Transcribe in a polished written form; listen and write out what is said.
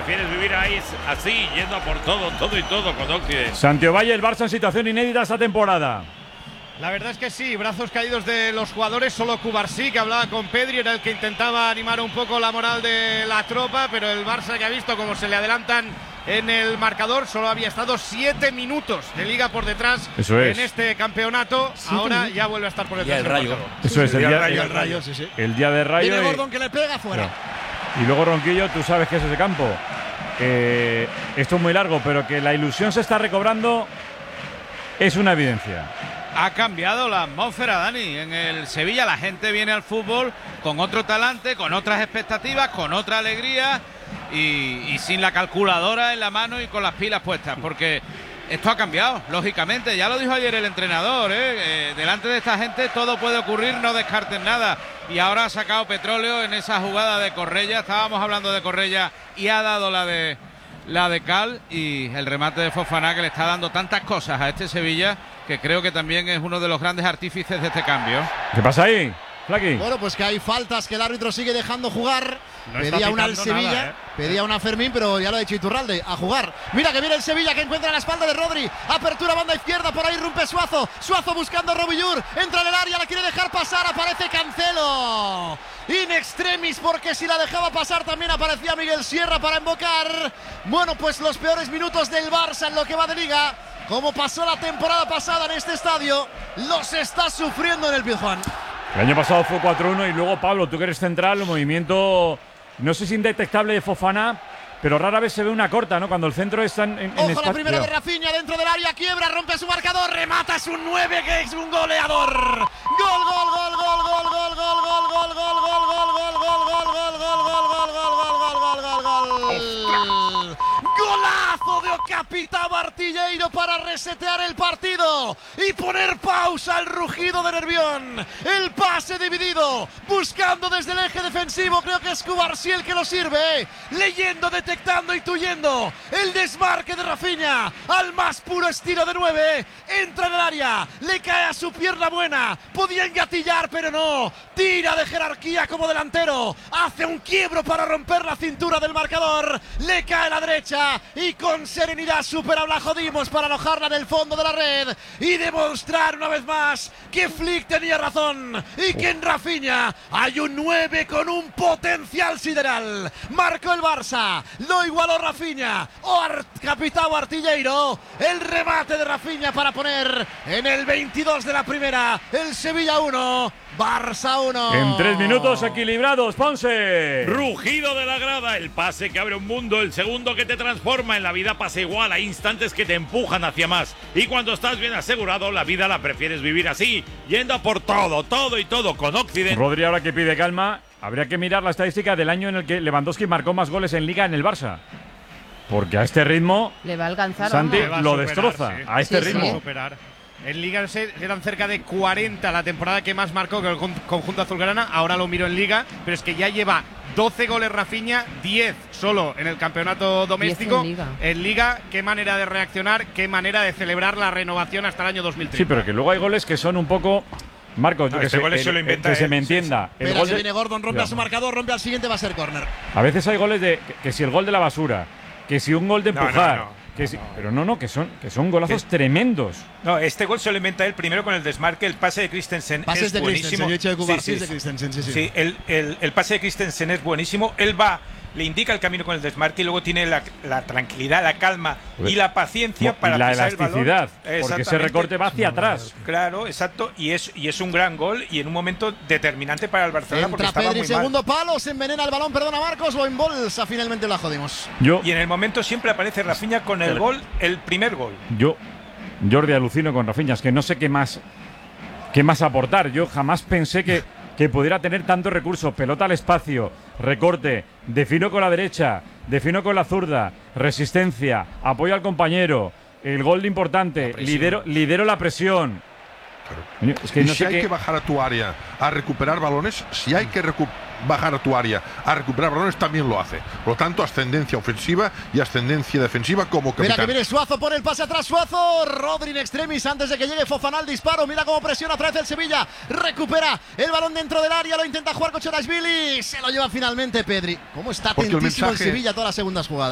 prefieres vivir ahí así, yendo a por todo y todo con Occident. Santiago Valle, el Barça en situación inédita esta temporada. La verdad es que sí, brazos caídos de los jugadores, solo Cubarsí, que hablaba con Pedri, era el que intentaba animar un poco la moral de la tropa, pero el Barça, que ha visto cómo se le adelantan en el marcador, solo había estado 7 minutos de liga por detrás en este campeonato, ahora ya vuelve a estar por detrás del Rayo. Eso es, el Rayo, sí. El día de Rayo. Viene Gordon que le pega fuera. Y luego Ronquillo, tú sabes que es ese campo. Esto es muy largo, pero que la ilusión se está recobrando es una evidencia. Ha cambiado la atmósfera, Dani. En el Sevilla la gente viene al fútbol con otro talante, con otras expectativas, con otra alegría y sin la calculadora en la mano y con las pilas puestas, porque esto ha cambiado, lógicamente. Ya lo dijo ayer el entrenador, delante de esta gente todo puede ocurrir, no descarten nada. Y ahora ha sacado petróleo en esa jugada de Correia. Estábamos hablando de Correia y ha dado la de Cal, y el remate de Fofana, que le está dando tantas cosas a este Sevilla, que creo que también es uno de los grandes artífices de este cambio. ¿Qué pasa ahí, Flaqui? Bueno, pues que hay faltas que el árbitro sigue dejando jugar. No pedía una al Sevilla, pedía una a Fermín, pero ya lo ha dicho Iturralde, a jugar. Mira que viene el Sevilla, que encuentra la espalda de Rodri. Apertura banda izquierda, por ahí rompe Suazo. Suazo buscando a Robillur, entra en el área, la quiere dejar pasar, aparece Cancelo. In extremis, porque si la dejaba pasar también aparecía Miguel Sierra para invocar. Bueno, pues los peores minutos del Barça en lo que va de liga. Como pasó la temporada pasada en este estadio, los está sufriendo en el Pizjuán. El año pasado fue 4-1 y luego, Pablo, tú que eres central, el movimiento, no sé si indetectable de Fofana, pero rara vez se ve una corta, ¿no? Cuando el centro está en Ojo, espacio. la primera de Rafinha dentro del área, quiebra, rompe su marcador, remata, es un 9 que es un goleador. Gol, gol, gol, gol, gol, gol, gol, gol, gol, gol, gol, gol, gol, gol, gol, gol. Golazo de Capitão Artilheiro para resetear el partido y poner pausa al rugido de Nervión. El pase dividido, buscando desde el eje defensivo, creo que es Cubarsí el que lo sirve, leyendo, detectando, intuyendo el desmarque de Rafinha al más puro estilo de 9, entra en el área, le cae a su pierna buena, podía engatillar pero no, tira de jerarquía como delantero, hace un quiebro para romper la cintura del marcador, le cae a la derecha y con serenidad supera a Vlachodimos para alojarla en el fondo de la red y demostrar una vez más que Flick tenía razón y que en Rafinha hay un 9 con un potencial sideral. Marcó el Barça, lo igualó Rafinha, Capitão Artilheiro, el remate de Rafinha para poner en el 22 de la primera, el Sevilla 1, Barça 1. En 3 minutos equilibrados, Ponce. Rugido de la grada, el pase que abre un mundo, el segundo que te transforma. En la vida pasa igual, hay instantes que te empujan hacia más. Y cuando estás bien asegurado, la vida la prefieres vivir así, yendo a por todo y todo con Occident. Rodri, ahora que pide calma, habría que mirar la estadística del año en el que Lewandowski marcó más goles en Liga en el Barça. Porque a este ritmo, le va a alcanzar, Santi vamos. lo destroza. Sí. A este ritmo. En Liga eran cerca de 40 la temporada que más marcó con el conjunto azulgrana. Ahora lo miro en Liga, pero es que ya lleva 12 goles Rafinha, 10 solo en el campeonato doméstico. En Liga, qué manera de reaccionar, qué manera de celebrar la renovación hasta el año 2030. Sí, pero que luego hay goles que son un poco… Marcos, no, este gol se lo inventa que se me entienda. Sí. El gol viene Gordon, rompe a su marcador, rompe al siguiente, va a ser córner. A veces hay goles de que si el gol de la basura, que si un gol de empujar… Pero que son golazos tremendos. No, este gol se lo inventa él primero con el desmarque. El pase de Christensen es de buenísimo. Sí, el pase de Christensen es buenísimo. Él va, le indica el camino con el desmarque y luego tiene la tranquilidad, la calma y la paciencia para la pisar elasticidad, el balón. porque ese recorte va hacia atrás. Claro, exacto. Y es un gran gol y en un momento determinante para el Barcelona. Entra Pedri, segundo palo, se envenena el balón, perdona Marcos, lo embolsa, finalmente la jodimos. Y en el momento siempre aparece Rafinha con el gol, el primer gol. Jordi, alucino con Rafinha, es que no sé qué más aportar. Yo jamás pensé que pudiera tener tantos recursos, pelota al espacio, recorte, defino con la derecha, defino con la zurda, resistencia, apoyo al compañero, el gol importante, lidero la presión. Claro. Es que no sé hay que bajar a tu área a recuperar balones, si hay que bajar a tu área a recuperar balones, también lo hace. Por lo tanto, ascendencia ofensiva y ascendencia defensiva como capitán. Mira que viene Suazo, pone el pase atrás, Suazo, Rodri in extremis antes de que llegue Fofana al disparo. Mira cómo presiona otra vez el Sevilla, recupera el balón dentro del área, lo intenta jugar Kochorashvili, se lo lleva finalmente Pedri. ¿Cómo está atentísimo el Sevilla todas las segundas jugadas?